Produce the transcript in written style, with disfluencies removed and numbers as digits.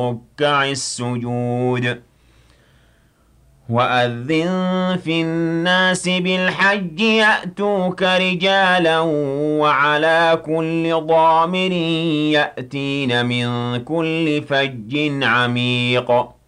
الرُّكَّعِ السُّجُودِ وَأَذِّن فِي النَّاسِ بِالْحَجِّ يَأْتُوكَ رِجَالًا وَعَلَىٰ كُلِّ ضَامِرٍ يَأْتِينَ مِن كُلِّ فَجٍّ عَمِيقٍ